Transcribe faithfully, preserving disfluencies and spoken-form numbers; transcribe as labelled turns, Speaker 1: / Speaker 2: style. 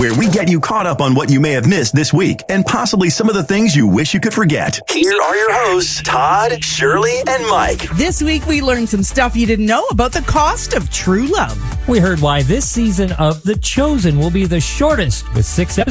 Speaker 1: where we get you caught up on what you may have missed this week and possibly some of the things you wish you could forget. Here are your hosts, Todd, Shirley, and Mike.
Speaker 2: This week we learned some stuff you didn't know about the cost of true love.
Speaker 3: We heard why this season of The Chosen will be the shortest with six episodes.